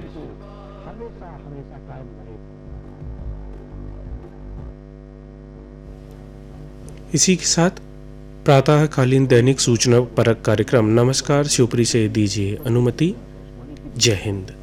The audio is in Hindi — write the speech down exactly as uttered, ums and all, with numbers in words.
को हमेशा हमेशा कायम रहे। इसी के साथ प्रातःकालीन दैनिक सूचना परक कार्यक्रम नमस्कार शिवपुरी से दीजिए अनुमति। जय हिंद।